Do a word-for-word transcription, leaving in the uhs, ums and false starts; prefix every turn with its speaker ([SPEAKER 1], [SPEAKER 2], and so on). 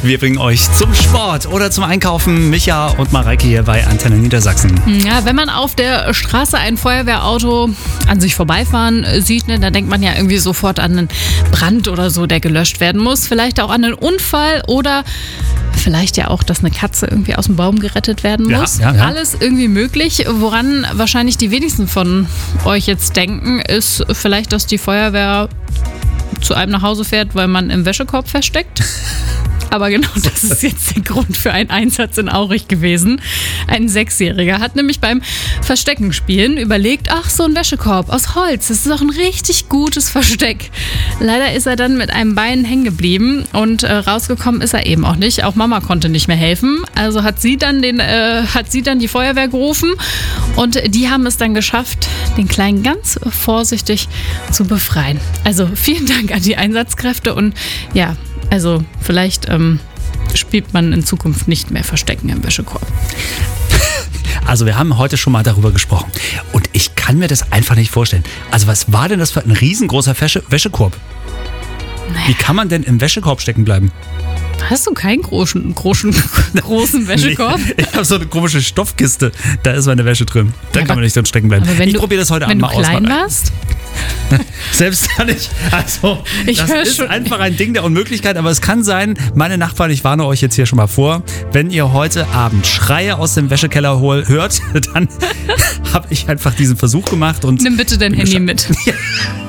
[SPEAKER 1] Wir bringen euch zum Sport oder zum Einkaufen. Micha und Mareike hier bei Antenne Niedersachsen.
[SPEAKER 2] Ja, wenn man auf der Straße ein Feuerwehrauto an sich vorbeifahren sieht, ne, dann denkt man ja irgendwie sofort an einen Brand oder so, der gelöscht werden muss. Vielleicht auch an einen Unfall oder vielleicht ja auch, dass eine Katze irgendwie aus dem Baum gerettet werden muss.
[SPEAKER 1] Ja, ja, ja.
[SPEAKER 2] Alles irgendwie möglich. Woran wahrscheinlich die wenigsten von euch jetzt denken, ist vielleicht, dass die Feuerwehr zu einem nach Hause fährt, weil man im Wäschekorb versteckt. Aber genau das ist jetzt der Grund für einen Einsatz in Aurich gewesen. Ein Sechsjähriger hat nämlich beim Versteckenspielen überlegt, ach, so ein Wäschekorb aus Holz, das ist doch ein richtig gutes Versteck. Leider ist er dann mit einem Bein hängen geblieben und äh, rausgekommen ist er eben auch nicht. Auch Mama konnte nicht mehr helfen. Also hat sie dann, den, äh, hat sie dann die Feuerwehr gerufen und die haben es dann geschafft, den Kleinen ganz vorsichtig zu befreien. Also vielen Dank an die Einsatzkräfte und ja, also vielleicht ähm, spielt man in Zukunft nicht mehr Verstecken im Wäschekorb.
[SPEAKER 1] Also wir haben heute schon mal darüber gesprochen und ich kann mir das einfach nicht vorstellen. Also was war denn das für ein riesengroßer Wäsche- Wäschekorb?
[SPEAKER 2] Naja.
[SPEAKER 1] Wie kann man denn im Wäschekorb stecken bleiben?
[SPEAKER 2] Hast du keinen großen, großen, großen Wäschekorb?
[SPEAKER 1] Nee, ich habe so eine komische Stoffkiste, da ist meine Wäsche drin. Da
[SPEAKER 2] Ja,
[SPEAKER 1] kann man nicht drin stecken bleiben. Ich probiere das heute
[SPEAKER 2] Wenn
[SPEAKER 1] Abend
[SPEAKER 2] du
[SPEAKER 1] mal aus.
[SPEAKER 2] klein warst?
[SPEAKER 1] Selbst da nicht. Also,
[SPEAKER 2] Ich
[SPEAKER 1] das
[SPEAKER 2] hör
[SPEAKER 1] ist
[SPEAKER 2] schon.
[SPEAKER 1] einfach ein Ding der Unmöglichkeit, aber es kann sein, meine Nachbarn, ich warne euch jetzt hier schon mal vor, wenn ihr heute Abend Schreie aus dem Wäschekeller hol, hört, dann habe ich einfach diesen Versuch gemacht und
[SPEAKER 2] Nimm bitte dein Handy mit.